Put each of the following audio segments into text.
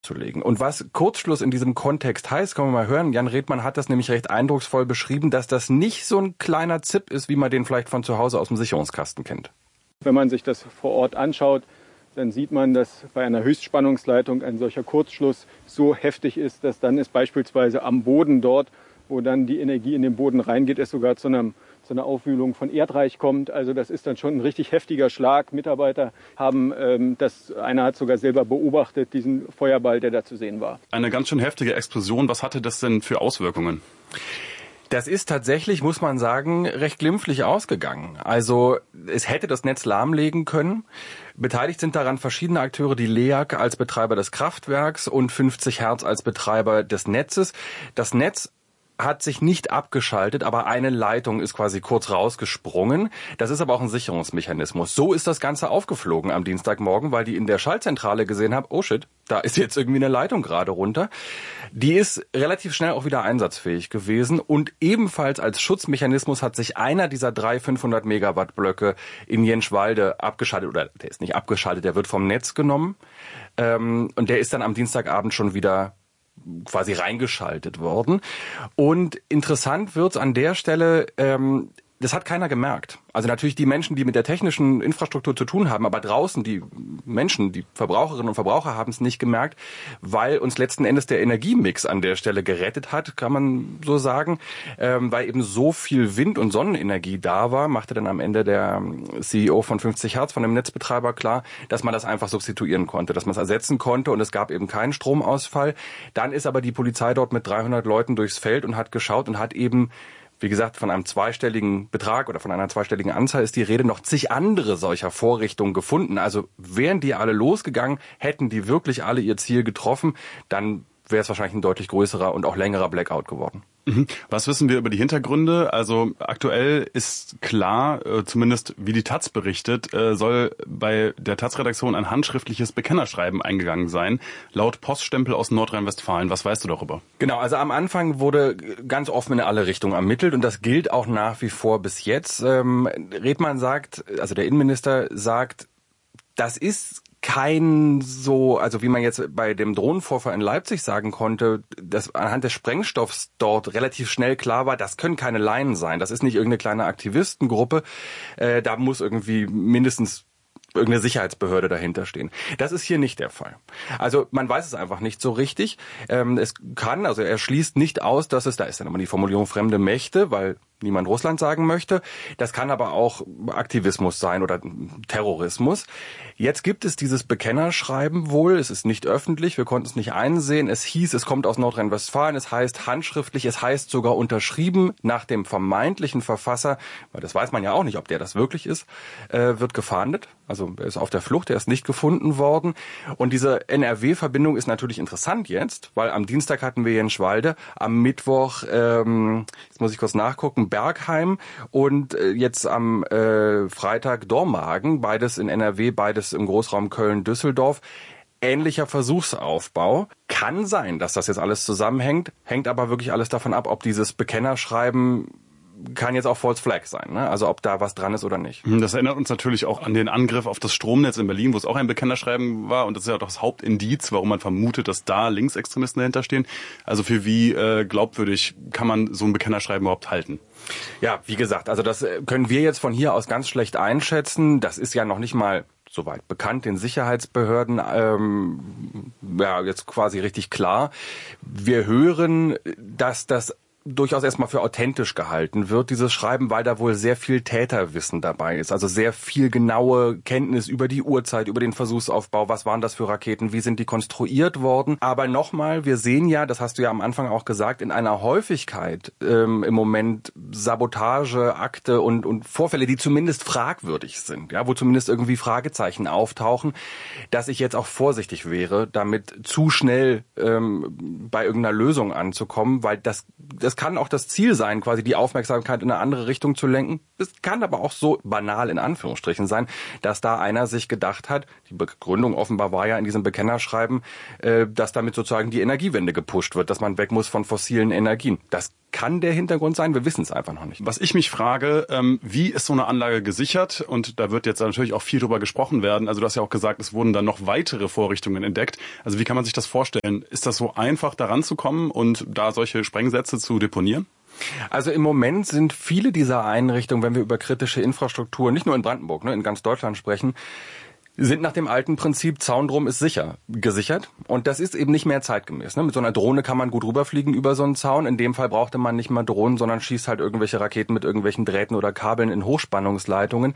zu legen. Und was Kurzschluss in diesem Kontext heißt, können wir mal hören. Jan Redmann hat das nämlich recht eindrucksvoll beschrieben, dass das nicht so ein kleiner Zip ist, wie man den vielleicht von zu Hause aus dem Sicherungskasten kennt. Wenn man sich das vor Ort anschaut, dann sieht man, dass bei einer Höchstspannungsleitung ein solcher Kurzschluss so heftig ist, dass dann es beispielsweise am Boden dort, wo dann die Energie in den Boden reingeht, es sogar zu einer Aufwühlung von Erdreich kommt. Also das ist dann schon ein richtig heftiger Schlag. Mitarbeiter haben einer hat sogar selber beobachtet, diesen Feuerball, der da zu sehen war. Eine ganz schön heftige Explosion. Was hatte das denn für Auswirkungen? Das ist tatsächlich, muss man sagen, recht glimpflich ausgegangen. Also es hätte das Netz lahmlegen können. Beteiligt sind daran verschiedene Akteure, die LEAG als Betreiber des Kraftwerks und 50 Hertz als Betreiber des Netzes. Das Netz hat sich nicht abgeschaltet, aber eine Leitung ist quasi kurz rausgesprungen. Das ist aber auch ein Sicherungsmechanismus. So ist das Ganze aufgeflogen am Dienstagmorgen, weil die in der Schaltzentrale gesehen haben, oh shit, da ist jetzt irgendwie eine Leitung gerade runter. Die ist relativ schnell auch wieder einsatzfähig gewesen und ebenfalls als Schutzmechanismus hat sich einer dieser 3 500 Megawatt Blöcke in Jenschwalde abgeschaltet, oder der ist nicht abgeschaltet, der wird vom Netz genommen und der ist dann am Dienstagabend schon wieder quasi reingeschaltet worden. Und interessant wird's an der Stelle, das hat keiner gemerkt. Also natürlich die Menschen, die mit der technischen Infrastruktur zu tun haben, aber draußen die Menschen, die Verbraucherinnen und Verbraucher haben es nicht gemerkt, weil uns letzten Endes der Energiemix an der Stelle gerettet hat, kann man so sagen, weil eben so viel Wind- und Sonnenenergie da war, machte dann am Ende der CEO von 50 Hertz, von dem Netzbetreiber klar, dass man das einfach substituieren konnte, dass man es ersetzen konnte und es gab eben keinen Stromausfall. Dann ist aber die Polizei dort mit 300 Leuten durchs Feld und hat geschaut und hat eben, wie gesagt, von einem zweistelligen Betrag oder von einer zweistelligen Anzahl ist die Rede, noch zig andere solcher Vorrichtungen gefunden. Also wären die alle losgegangen, hätten die wirklich alle ihr Ziel getroffen, dann wäre es wahrscheinlich ein deutlich größerer und auch längerer Blackout geworden. Was wissen wir über die Hintergründe? Also aktuell ist klar, zumindest wie die Taz berichtet, soll bei der Taz-Redaktion ein handschriftliches Bekennerschreiben eingegangen sein, laut Poststempel aus Nordrhein-Westfalen. Was weißt du darüber? Genau, also am Anfang wurde ganz offen in alle Richtungen ermittelt und das gilt auch nach wie vor bis jetzt. Redmann sagt, also der Innenminister sagt, das ist kein so, also wie man jetzt bei dem Drohnenvorfall in Leipzig sagen konnte, dass anhand des Sprengstoffs dort relativ schnell klar war, das können keine Laien sein, das ist nicht irgendeine kleine Aktivistengruppe, da muss irgendwie mindestens irgendeine Sicherheitsbehörde dahinter stehen. Das ist hier nicht der Fall. Also man weiß es einfach nicht so richtig. Es kann, also er schließt nicht aus, dass es, da ist dann immer die Formulierung fremde Mächte, weil niemand Russland sagen möchte. Das kann aber auch Aktivismus sein oder Terrorismus. Jetzt gibt es dieses Bekennerschreiben wohl. Es ist nicht öffentlich. Wir konnten es nicht einsehen. Es hieß, es kommt aus Nordrhein-Westfalen. Es heißt handschriftlich. Es heißt sogar unterschrieben nach dem vermeintlichen Verfasser, weil das weiß man ja auch nicht, ob der das wirklich ist, wird gefahndet. Also er ist auf der Flucht. Er ist nicht gefunden worden. Und diese NRW-Verbindung ist natürlich interessant jetzt, weil am Dienstag hatten wir Jenschwalde, am Mittwoch, jetzt muss ich kurz nachgucken, Bergheim und jetzt am Freitag Dormagen, beides in NRW, beides im Großraum Köln-Düsseldorf. Ähnlicher Versuchsaufbau. Kann sein, dass das jetzt alles zusammenhängt, hängt aber wirklich alles davon ab, ob dieses Bekennerschreiben kann jetzt auch False Flag sein, ne? Also ob da was dran ist oder nicht. Das erinnert uns natürlich auch an den Angriff auf das Stromnetz in Berlin, wo es auch ein Bekennerschreiben war. Und das ist ja auch das Hauptindiz, warum man vermutet, dass da Linksextremisten dahinter stehen. Also für wie glaubwürdig kann man so ein Bekennerschreiben überhaupt halten? Ja, wie gesagt, also das können wir jetzt von hier aus ganz schlecht einschätzen. Das ist ja noch nicht mal soweit bekannt, den Sicherheitsbehörden ja jetzt quasi richtig klar. Wir hören, dass das durchaus erstmal für authentisch gehalten wird, dieses Schreiben, weil da wohl sehr viel Täterwissen dabei ist. Also sehr viel genaue Kenntnis über die Uhrzeit, über den Versuchsaufbau, was waren das für Raketen, wie sind die konstruiert worden. Aber nochmal, wir sehen ja, das hast du ja am Anfang auch gesagt, in einer Häufigkeit im Moment Sabotageakte und Vorfälle, die zumindest fragwürdig sind, ja, wo zumindest irgendwie Fragezeichen auftauchen, dass ich jetzt auch vorsichtig wäre, damit zu schnell bei irgendeiner Lösung anzukommen, weil das kann auch das Ziel sein, quasi die Aufmerksamkeit in eine andere Richtung zu lenken. Es kann aber auch so banal in Anführungsstrichen sein, dass da einer sich gedacht hat, die Begründung offenbar war ja in diesem Bekennerschreiben, dass damit sozusagen die Energiewende gepusht wird, dass man weg muss von fossilen Energien. Das kann der Hintergrund sein? Wir wissen es einfach noch nicht. Was ich mich frage, wie ist so eine Anlage gesichert? Und da wird jetzt natürlich auch viel drüber gesprochen werden. Also du hast ja auch gesagt, es wurden dann noch weitere Vorrichtungen entdeckt. Also wie kann man sich das vorstellen? Ist das so einfach, da ranzukommen und da solche Sprengsätze zu deponieren? Also im Moment sind viele dieser Einrichtungen, wenn wir über kritische Infrastruktur, nicht nur in Brandenburg, in ganz Deutschland sprechen, sind nach dem alten Prinzip, Zaun drum ist sicher, gesichert. Und das ist eben nicht mehr zeitgemäß. Mit so einer Drohne kann man gut rüberfliegen über so einen Zaun. In dem Fall brauchte man nicht mal Drohnen, sondern schießt halt irgendwelche Raketen mit irgendwelchen Drähten oder Kabeln in Hochspannungsleitungen.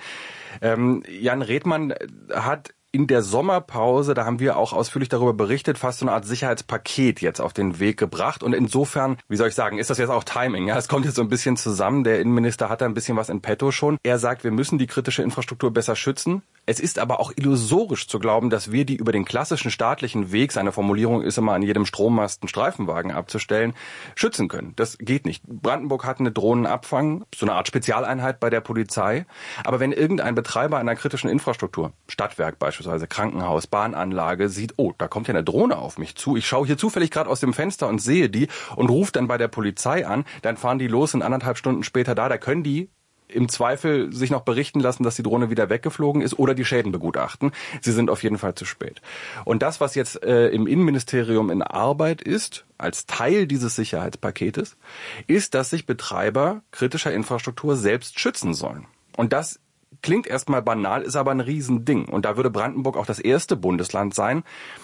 Jan Redmann hat in der Sommerpause, da haben wir auch ausführlich darüber berichtet, fast so eine Art Sicherheitspaket jetzt auf den Weg gebracht. Und insofern, wie soll ich sagen, ist das jetzt auch Timing. Ja, es kommt jetzt so ein bisschen zusammen. Der Innenminister hat da ein bisschen was in petto schon. Er sagt, wir müssen die kritische Infrastruktur besser schützen. Es ist aber auch illusorisch zu glauben, dass wir die über den klassischen staatlichen Weg, seine Formulierung ist immer an jedem Strommast einen Streifenwagen abzustellen, schützen können. Das geht nicht. Brandenburg hat eine Drohnenabfang, so eine Art Spezialeinheit bei der Polizei. Aber wenn irgendein Betreiber einer kritischen Infrastruktur, Stadtwerk beispielsweise, Krankenhaus, Bahnanlage, sieht, oh, da kommt ja eine Drohne auf mich zu, ich schaue hier zufällig gerade aus dem Fenster und sehe die und rufe dann bei der Polizei an, dann fahren die los, sind 1,5 Stunden später da können die im Zweifel sich noch berichten lassen, dass die Drohne wieder weggeflogen ist oder die Schäden begutachten. Sie sind auf jeden Fall zu spät. Und das, was jetzt im Innenministerium in Arbeit ist, als Teil dieses Sicherheitspaketes, ist, dass sich Betreiber kritischer Infrastruktur selbst schützen sollen. Und das klingt erstmal banal, ist aber ein Riesending. Und da würde Brandenburg auch das erste Bundesland sein,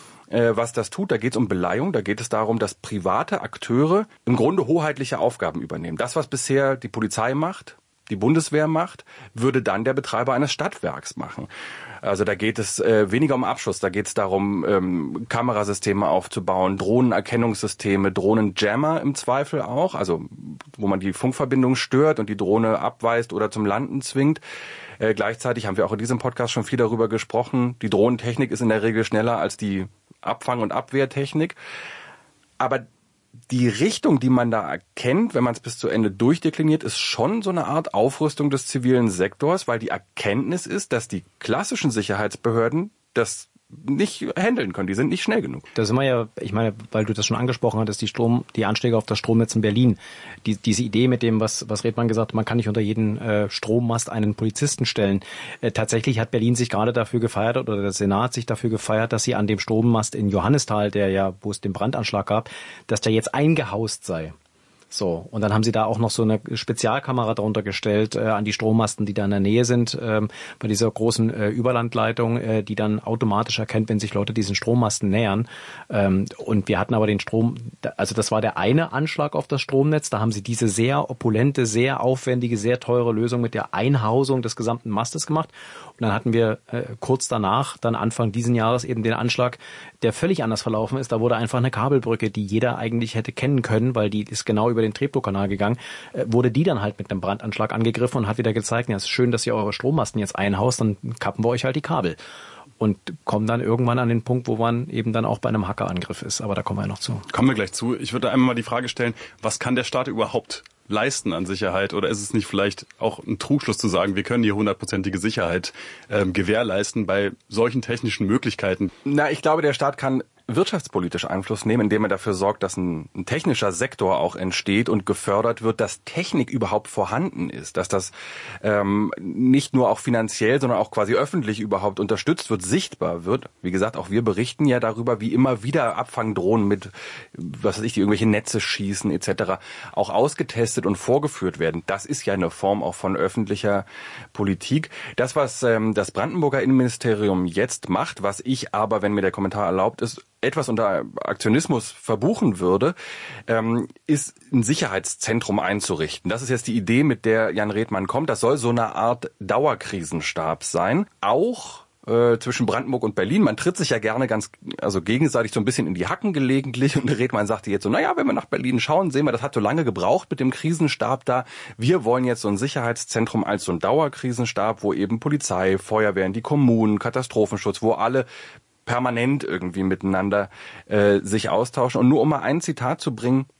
was das tut. Da geht es um Beleihung, da geht es darum, dass private Akteure im Grunde hoheitliche Aufgaben übernehmen. Das, was bisher die Polizei macht, die Bundeswehr macht, würde dann der Betreiber eines Stadtwerks machen. Also da geht es weniger um Abschuss, da geht es darum, Kamerasysteme aufzubauen, Drohnenerkennungssysteme, Drohnenjammer im Zweifel auch, also wo man die Funkverbindung stört und die Drohne abweist oder zum Landen zwingt. Gleichzeitig haben wir auch in diesem Podcast schon viel darüber gesprochen, die Drohnentechnik ist in der Regel schneller als die Abfang- und Abwehrtechnik. Aber die Richtung, die man da erkennt, wenn man es bis zu Ende durchdekliniert, ist schon so eine Art Aufrüstung des zivilen Sektors, weil die Erkenntnis ist, dass die klassischen Sicherheitsbehörden das nicht handeln können. Die sind nicht schnell genug. Da sind wir ja, ich meine, weil du das schon angesprochen hattest, die Anschläge auf das Stromnetz in Berlin. Diese Idee mit dem, was Redmann gesagt hat, man kann nicht unter jeden Strommast einen Polizisten stellen. Tatsächlich hat Berlin sich gerade dafür gefeiert, oder der Senat sich dafür gefeiert, dass sie an dem Strommast in Johannisthal, wo es den Brandanschlag gab, dass der jetzt eingehaust sei. So, und dann haben sie da auch noch so eine Spezialkamera drunter gestellt an die Strommasten, die da in der Nähe sind, bei dieser großen Überlandleitung, die dann automatisch erkennt, wenn sich Leute diesen Strommasten nähern. Und wir hatten aber den Strom, also das war der eine Anschlag auf das Stromnetz, da haben sie diese sehr opulente, sehr aufwendige, sehr teure Lösung mit der Einhausung des gesamten Mastes gemacht. Und dann hatten wir kurz danach, dann Anfang diesen Jahres, eben den Anschlag, der völlig anders verlaufen ist. Da wurde einfach eine Kabelbrücke, die jeder eigentlich hätte kennen können, weil die ist genau über den Treptow-Kanal gegangen, wurde die dann halt mit einem Brandanschlag angegriffen und hat wieder gezeigt, ja, es ist schön, dass ihr eure Strommasten jetzt einhaust, dann kappen wir euch halt die Kabel. Und kommen dann irgendwann an den Punkt, wo man eben dann auch bei einem Hackerangriff ist. Aber da kommen wir noch zu. Kommen wir gleich zu. Ich würde einmal mal die Frage stellen, was kann der Staat überhaupt leisten an Sicherheit? Oder ist es nicht vielleicht auch ein Trugschluss zu sagen, wir können die 100%ige Sicherheit gewährleisten bei solchen technischen Möglichkeiten? Na, ich glaube, der Staat kann wirtschaftspolitisch Einfluss nehmen, indem er dafür sorgt, dass ein technischer Sektor auch entsteht und gefördert wird, dass Technik überhaupt vorhanden ist, dass das nicht nur auch finanziell, sondern auch quasi öffentlich überhaupt unterstützt wird, sichtbar wird. Wie gesagt, auch wir berichten ja darüber, wie immer wieder Abfangdrohnen mit, was weiß ich, die irgendwelche Netze schießen etc. auch ausgetestet und vorgeführt werden. Das ist ja eine Form auch von öffentlicher Politik. Das, was das Brandenburger Innenministerium jetzt macht, was ich aber, wenn mir der Kommentar erlaubt ist, etwas unter Aktionismus verbuchen würde, ist ein Sicherheitszentrum einzurichten. Das ist jetzt die Idee, mit der Jan Redmann kommt. Das soll so eine Art Dauerkrisenstab sein. Auch zwischen Brandenburg und Berlin. Man tritt sich ja gerne gegenseitig so ein bisschen in die Hacken gelegentlich. Und Redmann sagte jetzt so, naja, wenn wir nach Berlin schauen, sehen wir, das hat so lange gebraucht mit dem Krisenstab da. Wir wollen jetzt so ein Sicherheitszentrum als so ein Dauerkrisenstab, wo eben Polizei, Feuerwehren, die Kommunen, Katastrophenschutz, wo alle permanent irgendwie miteinander sich austauschen. Und nur um mal ein Zitat zu bringen, um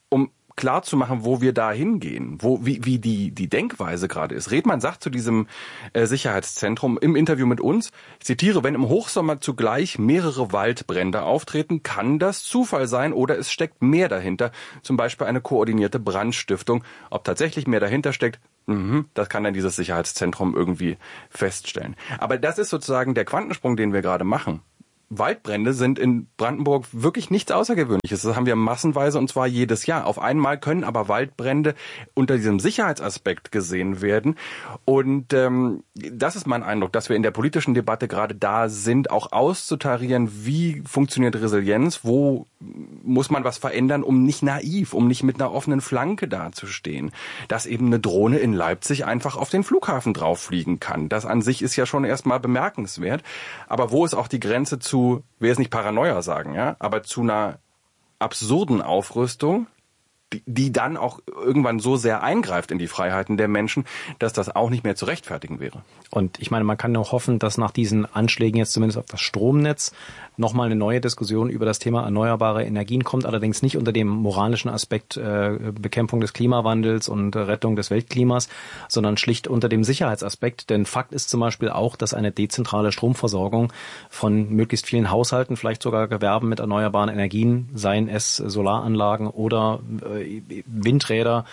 klar zu machen, wo wir da hingehen, wie die Denkweise gerade ist. Redmann sagt zu diesem Sicherheitszentrum im Interview mit uns, ich zitiere, wenn im Hochsommer zugleich mehrere Waldbrände auftreten, kann das Zufall sein oder es steckt mehr dahinter, zum Beispiel eine koordinierte Brandstiftung. Ob tatsächlich mehr dahinter steckt, das kann dann dieses Sicherheitszentrum irgendwie feststellen. Aber das ist sozusagen der Quantensprung, den wir gerade machen. Waldbrände sind in Brandenburg wirklich nichts Außergewöhnliches. Das haben wir massenweise und zwar jedes Jahr. Auf einmal können aber Waldbrände unter diesem Sicherheitsaspekt gesehen werden. Und das ist mein Eindruck, dass wir in der politischen Debatte gerade da sind, auch auszutarieren, wie funktioniert Resilienz, wo muss man was verändern, um nicht naiv, um nicht mit einer offenen Flanke dazustehen. Dass eben eine Drohne in Leipzig einfach auf den Flughafen drauffliegen kann. Das an sich ist ja schon erstmal bemerkenswert. Aber wo ist auch die Grenze zu, will jetzt nicht Paranoia sagen, ja, aber zu einer absurden Aufrüstung, die dann auch irgendwann so sehr eingreift in die Freiheiten der Menschen, dass das auch nicht mehr zu rechtfertigen wäre. Und ich meine, man kann auch hoffen, dass nach diesen Anschlägen jetzt zumindest auf das Stromnetz nochmal eine neue Diskussion über das Thema erneuerbare Energien kommt, allerdings nicht unter dem moralischen Aspekt Bekämpfung des Klimawandels und Rettung des Weltklimas, sondern schlicht unter dem Sicherheitsaspekt. Denn Fakt ist zum Beispiel auch, dass eine dezentrale Stromversorgung von möglichst vielen Haushalten, vielleicht sogar Gewerben mit erneuerbaren Energien, seien es Solaranlagen oder Windräder,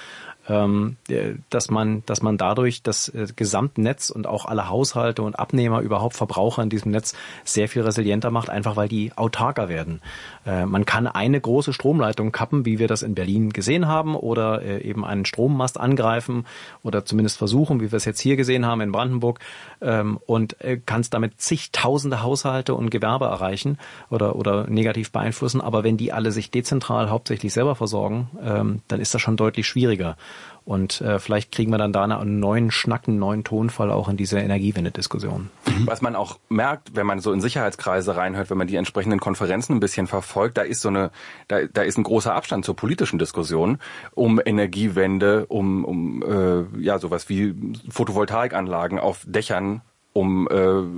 dass man dadurch das Gesamtnetz und auch alle Haushalte und Abnehmer, überhaupt Verbraucher in diesem Netz sehr viel resilienter macht, einfach weil die autarker werden. Man kann eine große Stromleitung kappen, wie wir das in Berlin gesehen haben, oder eben einen Strommast angreifen oder zumindest versuchen, wie wir es jetzt hier gesehen haben in Brandenburg, und kann es damit zigtausende Haushalte und Gewerbe erreichen oder negativ beeinflussen. Aber wenn die alle sich dezentral hauptsächlich selber versorgen, dann ist das schon deutlich schwieriger. Und vielleicht kriegen wir dann da einen neuen Schnack, einen neuen Tonfall auch in diese Energiewende-Diskussion. Was man auch merkt, wenn man so in Sicherheitskreise reinhört, wenn man die entsprechenden Konferenzen ein bisschen verfolgt, da ist da ist ein großer Abstand zur politischen Diskussion um Energiewende, um sowas wie Photovoltaikanlagen auf Dächern, um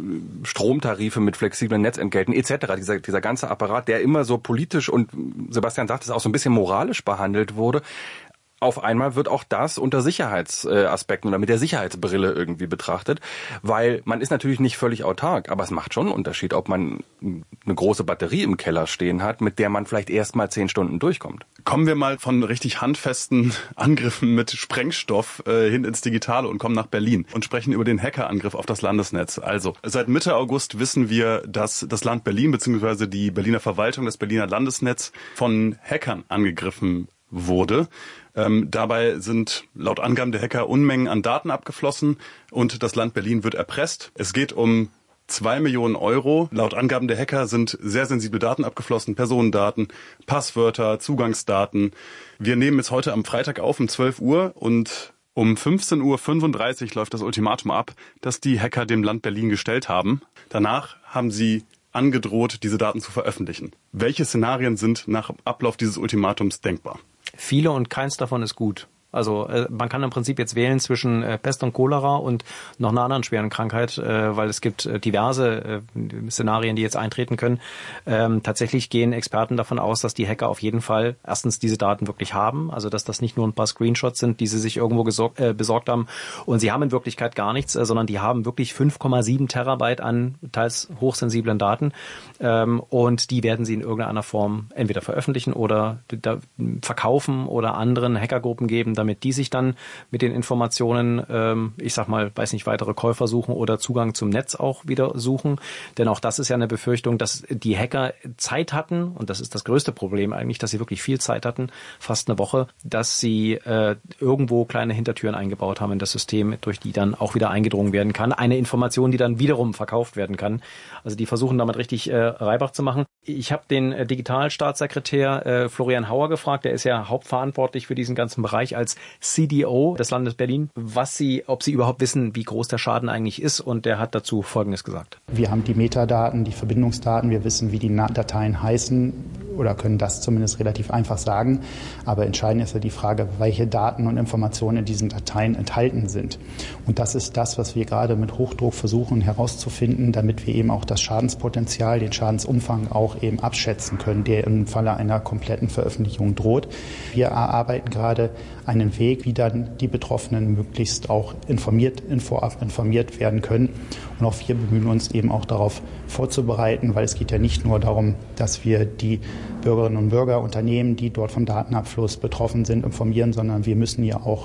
Stromtarife mit flexiblen Netzentgelten etc. Dieser ganze Apparat, der immer so politisch und Sebastian sagt es auch so ein bisschen moralisch behandelt wurde. Auf einmal wird auch das unter Sicherheitsaspekten oder mit der Sicherheitsbrille irgendwie betrachtet, weil man ist natürlich nicht völlig autark, aber es macht schon einen Unterschied, ob man eine große Batterie im Keller stehen hat, mit der man vielleicht erst mal 10 Stunden durchkommt. Kommen wir mal von richtig handfesten Angriffen mit Sprengstoff hin ins Digitale und kommen nach Berlin und sprechen über den Hackerangriff auf das Landesnetz. Also, seit Mitte August wissen wir, dass das Land Berlin bzw. die Berliner Verwaltung, das Berliner Landesnetz von Hackern angegriffen wurde. Dabei sind laut Angaben der Hacker Unmengen an Daten abgeflossen und das Land Berlin wird erpresst. Es geht um 2 Millionen Euro. Laut Angaben der Hacker sind sehr sensible Daten abgeflossen, Personendaten, Passwörter, Zugangsdaten. Wir nehmen es heute am Freitag auf um 12 Uhr und um 15.35 Uhr läuft das Ultimatum ab, das die Hacker dem Land Berlin gestellt haben. Danach haben sie angedroht, diese Daten zu veröffentlichen. Welche Szenarien sind nach Ablauf dieses Ultimatums denkbar? Viele und keins davon ist gut. Also man kann im Prinzip jetzt wählen zwischen Pest und Cholera und noch einer anderen schweren Krankheit, weil es gibt diverse Szenarien, die jetzt eintreten können. Tatsächlich gehen Experten davon aus, dass die Hacker auf jeden Fall erstens diese Daten wirklich haben, also dass das nicht nur ein paar Screenshots sind, die sie sich irgendwo besorgt haben und sie haben in Wirklichkeit gar nichts, sondern die haben wirklich 5,7 Terabyte an teils hochsensiblen Daten und die werden sie in irgendeiner Form entweder veröffentlichen oder verkaufen oder anderen Hackergruppen geben, damit die sich dann mit den Informationen, weitere Käufer suchen oder Zugang zum Netz auch wieder suchen. Denn auch das ist ja eine Befürchtung, dass die Hacker Zeit hatten, und das ist das größte Problem eigentlich, dass sie wirklich viel Zeit hatten, fast eine Woche, dass sie irgendwo kleine Hintertüren eingebaut haben in das System, durch die dann auch wieder eingedrungen werden kann. Eine Information, die dann wiederum verkauft werden kann. Also die versuchen damit richtig Reibach zu machen. Ich habe den Digitalstaatssekretär Florian Hauer gefragt, der ist ja hauptverantwortlich für diesen ganzen Bereich als CDO des Landes Berlin, ob sie überhaupt wissen, wie groß der Schaden eigentlich ist, und der hat dazu Folgendes gesagt. Wir haben die Metadaten, die Verbindungsdaten, wir wissen, wie die Dateien heißen. oder können das zumindest relativ einfach sagen. Aber entscheidend ist ja die Frage, welche Daten und Informationen in diesen Dateien enthalten sind. Und das ist das, was wir gerade mit Hochdruck versuchen herauszufinden, damit wir eben auch das Schadenspotenzial, den Schadensumfang auch eben abschätzen können, der im Falle einer kompletten Veröffentlichung droht. Wir erarbeiten gerade einen Weg, wie dann die Betroffenen möglichst auch vorab informiert werden können. Und auch wir bemühen uns eben auch darauf vorzubereiten, weil es geht ja nicht nur darum, dass wir die Bürgerinnen und Bürger, Unternehmen, die dort vom Datenabfluss betroffen sind, informieren, sondern wir müssen ja auch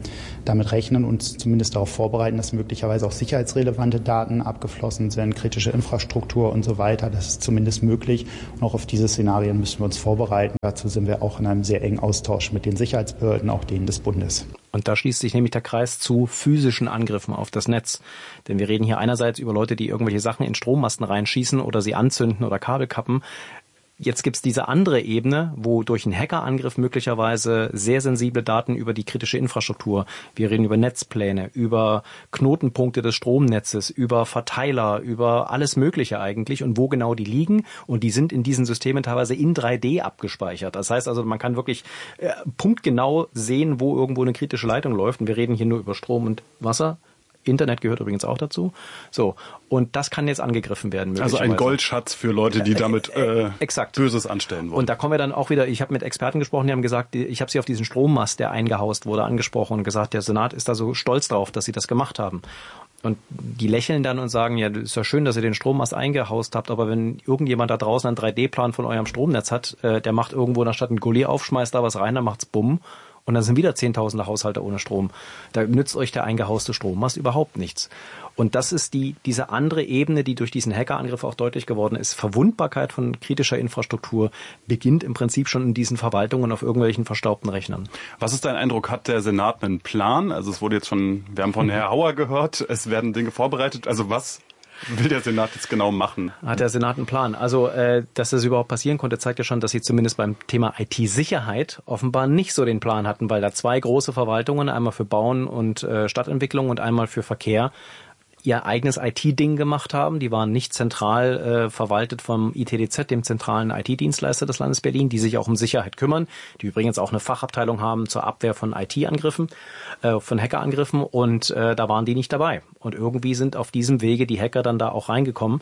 damit rechnen und zumindest darauf vorbereiten, dass möglicherweise auch sicherheitsrelevante Daten abgeflossen sind, kritische Infrastruktur und so weiter. Das ist zumindest möglich. Und auch auf diese Szenarien müssen wir uns vorbereiten. Dazu sind wir auch in einem sehr engen Austausch mit den Sicherheitsbehörden, auch denen des Bundes. Und da schließt sich nämlich der Kreis zu physischen Angriffen auf das Netz. Denn wir reden hier einerseits über Leute, die irgendwelche Sachen in Strommasten reinschießen oder sie anzünden oder Kabel kappen. Jetzt gibt's diese andere Ebene, wo durch einen Hackerangriff möglicherweise sehr sensible Daten über die kritische Infrastruktur, wir reden über Netzpläne, über Knotenpunkte des Stromnetzes, über Verteiler, über alles Mögliche eigentlich und wo genau die liegen. Und die sind in diesen Systemen teilweise in 3D abgespeichert. Das heißt also, man kann wirklich punktgenau sehen, wo irgendwo eine kritische Leitung läuft. Und wir reden hier nur über Strom und Wasser. Internet gehört übrigens auch dazu. So, und das kann jetzt angegriffen werden. Also ein Goldschatz für Leute, die damit exakt Böses anstellen wollen. Und da kommen wir dann auch wieder, ich habe mit Experten gesprochen, die haben gesagt, ich habe sie auf diesen Strommast, der eingehaust wurde, angesprochen und gesagt, der Senat ist da so stolz drauf, dass sie das gemacht haben. Und die lächeln dann und sagen, ja, ist ja schön, dass ihr den Strommast eingehaust habt, aber wenn irgendjemand da draußen einen 3D-Plan von eurem Stromnetz hat, der macht irgendwo in der Stadt einen Gully auf, schmeißt da was rein, dann macht's bumm. Und dann sind wieder Zehntausende Haushalte ohne Strom. Da nützt euch der eingehauste Strommast überhaupt nichts. Und das ist diese andere Ebene, die durch diesen Hackerangriff auch deutlich geworden ist. Verwundbarkeit von kritischer Infrastruktur beginnt im Prinzip schon in diesen Verwaltungen auf irgendwelchen verstaubten Rechnern. Was ist dein Eindruck? Hat der Senat einen Plan? Also es wurde jetzt schon, wir haben von Herrn Hauer gehört, es werden Dinge vorbereitet. Also was will der Senat jetzt genau machen? Hat der Senat einen Plan? Also, dass das überhaupt passieren konnte, zeigt ja schon, dass sie zumindest beim Thema IT-Sicherheit offenbar nicht so den Plan hatten, weil da zwei große Verwaltungen, einmal für Bauen und Stadtentwicklung und einmal für Verkehr, ihr eigenes IT-Ding gemacht haben. Die waren nicht zentral verwaltet vom ITDZ, dem zentralen IT-Dienstleister des Landes Berlin, die sich auch um Sicherheit kümmern, die übrigens auch eine Fachabteilung haben zur Abwehr von IT-Angriffen, von Hackerangriffen und da waren die nicht dabei. Und irgendwie sind auf diesem Wege die Hacker dann da auch reingekommen.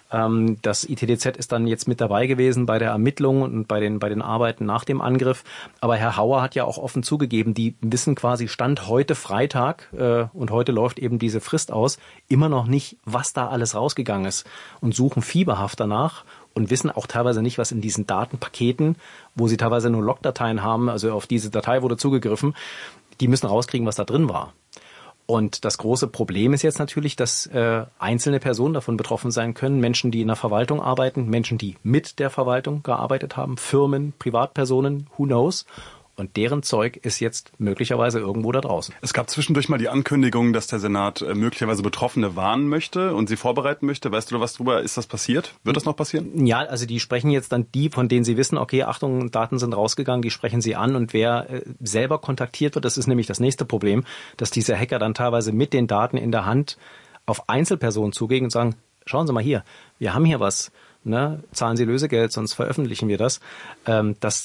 Das ITDZ ist dann jetzt mit dabei gewesen bei der Ermittlung und bei den Arbeiten nach dem Angriff. Aber Herr Hauer hat ja auch offen zugegeben, die wissen quasi Stand heute Freitag und heute läuft eben diese Frist aus, immer noch nicht, was da alles rausgegangen ist und suchen fieberhaft danach und wissen auch teilweise nicht, was in diesen Datenpaketen, wo sie teilweise nur Logdateien haben, also auf diese Datei wurde zugegriffen, die müssen rauskriegen, was da drin war. Und das große Problem ist jetzt natürlich, dass einzelne Personen davon betroffen sein können. Menschen, die in der Verwaltung arbeiten, Menschen, die mit der Verwaltung gearbeitet haben, Firmen, Privatpersonen, who knows. Und deren Zeug ist jetzt möglicherweise irgendwo da draußen. Es gab zwischendurch mal die Ankündigung, dass der Senat möglicherweise Betroffene warnen möchte und sie vorbereiten möchte. Weißt du da was drüber? Ist das passiert? Wird das noch passieren? Ja, also die sprechen jetzt dann die, von denen sie wissen, okay, Achtung, Daten sind rausgegangen, die sprechen sie an. Und wer selber kontaktiert wird, das ist nämlich das nächste Problem, dass diese Hacker dann teilweise mit den Daten in der Hand auf Einzelpersonen zugehen und sagen, schauen Sie mal hier, wir haben hier was. Ne, zahlen Sie Lösegeld, sonst veröffentlichen wir das. Das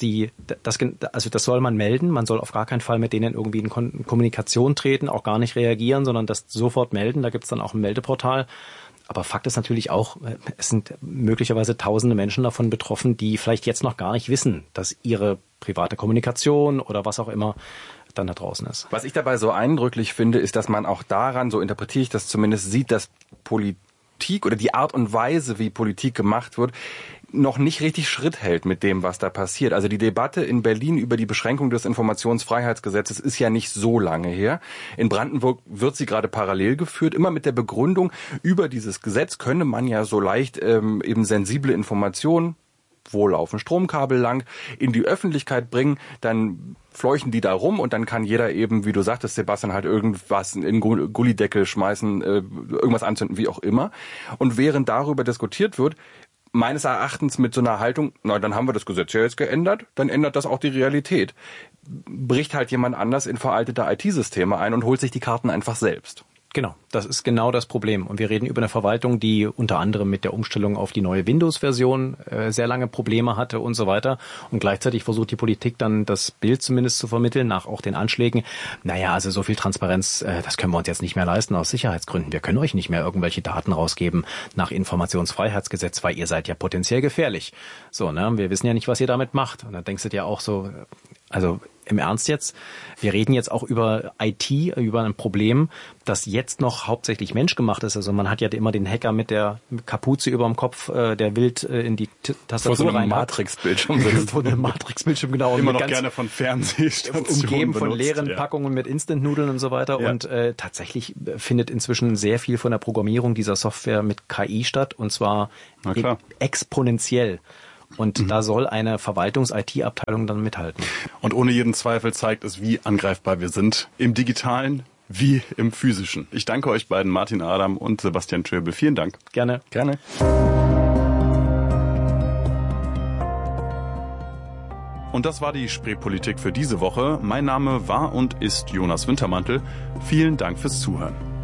soll man melden. Man soll auf gar keinen Fall mit denen irgendwie in Kommunikation treten, auch gar nicht reagieren, sondern das sofort melden. Da gibt's dann auch ein Meldeportal. Aber Fakt ist natürlich auch, es sind möglicherweise tausende Menschen davon betroffen, die vielleicht jetzt noch gar nicht wissen, dass ihre private Kommunikation oder was auch immer dann da draußen ist. Was ich dabei so eindrücklich finde, ist, dass man auch daran, so interpretiere ich das zumindest, sieht, dass Politik oder die Art und Weise, wie Politik gemacht wird, noch nicht richtig Schritt hält mit dem, was da passiert. Also die Debatte in Berlin über die Beschränkung des Informationsfreiheitsgesetzes ist ja nicht so lange her. In Brandenburg wird sie gerade parallel geführt, immer mit der Begründung, über dieses Gesetz könne man ja so leicht eben sensible Informationen, wo laufen Stromkabel lang, in die Öffentlichkeit bringen, dann fleuchen die da rum und dann kann jeder eben, wie du sagtest, Sebastian, halt irgendwas in den Gullideckel schmeißen, irgendwas anzünden, wie auch immer. Und während darüber diskutiert wird, meines Erachtens mit so einer Haltung, na, dann haben wir das Gesetz ja jetzt geändert, dann ändert das auch die Realität. Bricht halt jemand anders in veraltete IT-Systeme ein und holt sich die Karten einfach selbst. Genau, das ist genau das Problem. Und wir reden über eine Verwaltung, die unter anderem mit der Umstellung auf die neue Windows-Version sehr lange Probleme hatte und so weiter. Und gleichzeitig versucht die Politik dann das Bild zumindest zu vermitteln, nach auch den Anschlägen. Naja, also so viel Transparenz, das können wir uns jetzt nicht mehr leisten aus Sicherheitsgründen. Wir können euch nicht mehr irgendwelche Daten rausgeben nach Informationsfreiheitsgesetz, weil ihr seid ja potenziell gefährlich. So, ne? Wir wissen ja nicht, was ihr damit macht. Und dann denkst du dir auch so, also im Ernst jetzt, wir reden jetzt auch über IT, über ein Problem, das jetzt noch hauptsächlich menschgemacht ist. Also man hat ja immer den Hacker mit der Kapuze über dem Kopf, der wild in die Tastatur vor so einem rein Matrix-Bildschirm sitzt. Vor einem Matrix-Bildschirm, genau. Immer noch gerne von Fernsehstationen umgeben von benutzt, leeren Packungen mit Instant-Nudeln und so weiter. Ja. Und tatsächlich findet inzwischen sehr viel von der Programmierung dieser Software mit KI statt, und zwar exponentiell. Und da soll eine Verwaltungs-IT-Abteilung dann mithalten. Und ohne jeden Zweifel zeigt es, wie angreifbar wir sind. Im Digitalen wie im Physischen. Ich danke euch beiden, Martin Adam und Sebastian Schöbel. Vielen Dank. Gerne. Gerne. Und das war die Spreepolitik für diese Woche. Mein Name war und ist Jonas Wintermantel. Vielen Dank fürs Zuhören.